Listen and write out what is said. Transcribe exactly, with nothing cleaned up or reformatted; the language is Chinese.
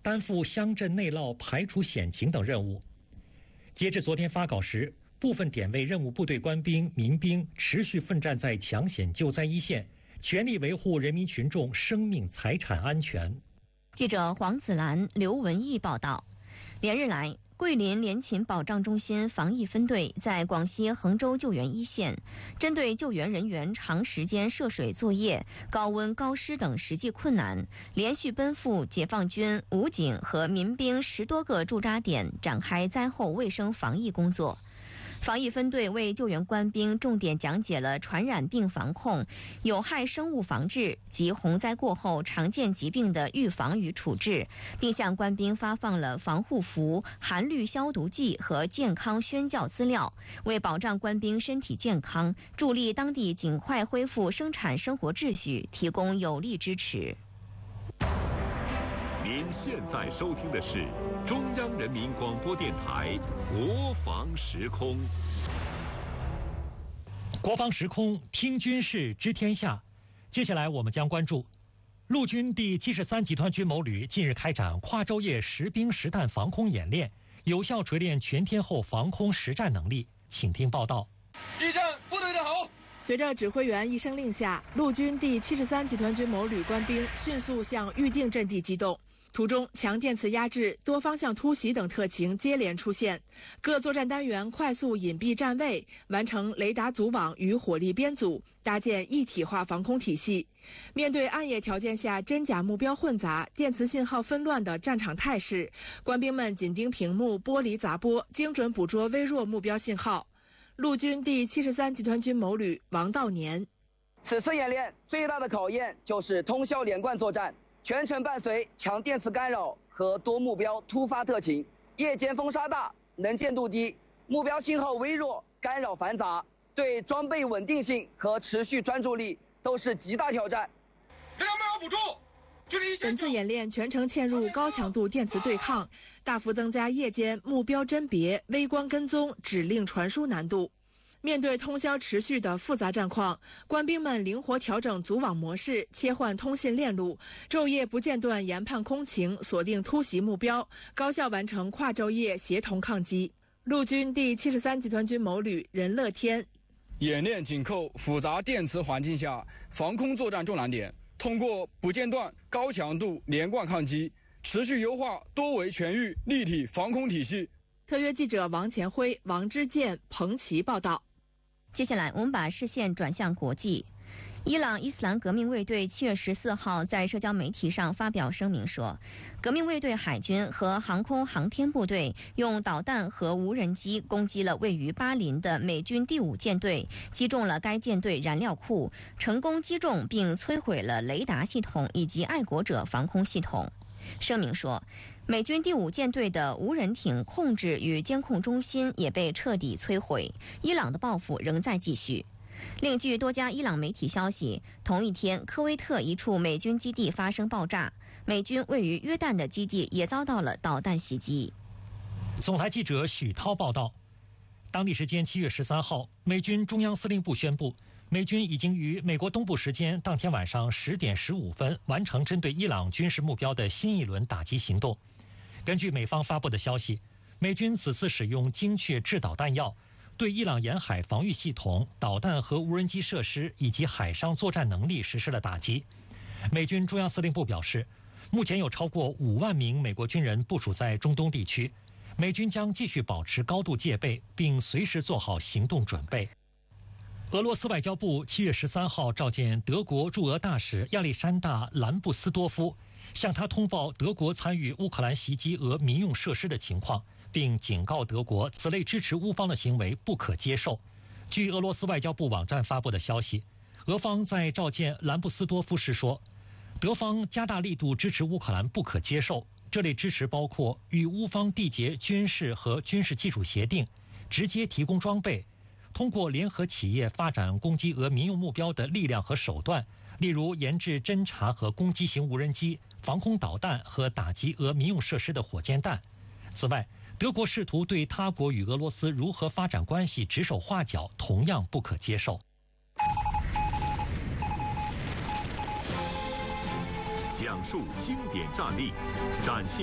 担负乡镇内涝、排除险情等任务。截至昨天发稿时，部分点位任务部队官兵、民兵持续奋战在抢险救灾一线，全力维护人民群众生命财产安全。 记者黄子兰、刘文义报道。连日来，桂林联勤保障中心防疫分队在广西衡州救援一线，针对救援人员长时间涉水作业、高温高湿等实际困难，连续奔赴解放军、武警和民兵十多个驻扎点，展开灾后卫生防疫工作。防疫分队为救援官兵重点讲解了传染病防控、有害生物防治及洪灾过后常见疾病的预防与处置，并向官兵发放了防护服、含氯消毒剂和健康宣教资料，为保障官兵身体健康、助力当地尽快恢复生产生活秩序提供有力支持。 您现在收听的是中央人民广播电台国防时空。 国防时空，听军事知天下。接下来我们将关注陆军第七十三集团军某旅近日开展跨昼夜实兵实弹防空演练，有效锤炼全天候防空实战能力。请听报道。 立正，部队的好。 随着指挥员一声令下，陆军第七十三集团军某旅官兵迅速向预定阵地机动。途中，强电磁压制、多方向突袭等特情接连出现，各作战单元快速隐蔽站位，完成雷达组网与火力编组，搭建一体化防空体系。面对暗夜条件下真假目标混杂、电磁信号纷乱的战场态势，官兵们紧盯屏幕玻璃杂波，精准捕捉微弱目标信号。陆军第七十三集团军某旅王道年： 此次演练最大的考验就是通宵连贯作战，全程伴随强电磁干扰和多目标突发特情，夜间风沙大，能见度低，目标信号微弱，干扰繁杂，对装备稳定性和持续专注力都是极大挑战。 力量慢捕捉。 本次演练全程嵌入高强度电磁对抗，大幅增加夜间目标甄别、微观跟踪、指令传输难度。面对通宵持续的复杂战况，官兵们灵活调整组网模式，切换通信链路，昼夜不间断研判空情，锁定突袭目标，高效完成跨昼夜协同抗击。陆军第七十三集团军某旅任乐天： 演练紧扣复杂电磁环境下防空作战重难点，通过不间断、高强度连贯抗击，持续优化多维全域立体防空体系。 特约记者王前辉、王之健、彭琦报道。 接下来我们把视线转向国际。伊朗伊斯兰革命卫队七月十四号在社交媒体上发表声明说，革命卫队海军和航空航天部队用导弹和无人机攻击了位于巴林的美军第五舰队，击中了该舰队燃料库，成功击中并摧毁了雷达系统以及爱国者防空系统。声明说，美军第五舰队的无人艇控制与监控中心也被彻底摧毁，伊朗的报复仍在继续。另据多家伊朗媒体消息，同一天，科威特一处美军基地发生爆炸，美军位于约旦的基地也遭到了导弹袭击。 总台记者许涛报道，当地时间七月十三号，美军中央司令部宣布，美军已经于美国东部时间当天晚上十点十五分完成针对伊朗军事目标的新一轮打击行动。根据美方发布的消息，美军此次使用精确制导弹药，对伊朗沿海防御系统、导弹和无人机设施以及海上作战能力实施了打击。美军中央司令部表示，目前有超过五万名美国军人部署在中东地区，美军将继续保持高度戒备，并随时做好行动准备。俄罗斯外交部七月十三号召见德国驻俄大使亚历山大·兰布斯多夫，向他通报德国参与乌克兰袭击俄民用设施的情况，并警告德国此类支持乌方的行为不可接受。据俄罗斯外交部网站发布的消息，俄方在召见兰布斯多夫时说，德方加大力度支持乌克兰不可接受，这类支持包括与乌方缔结军事和军事技术协定，直接提供装备，通过联合企业发展攻击俄民用目标的力量和手段，例如研制侦察和攻击型无人机、防空导弹和打击俄民用设施的火箭弹。此外，德国试图对他国与俄罗斯如何发展关系指手画脚，同样不可接受。 讲述经典战例，展现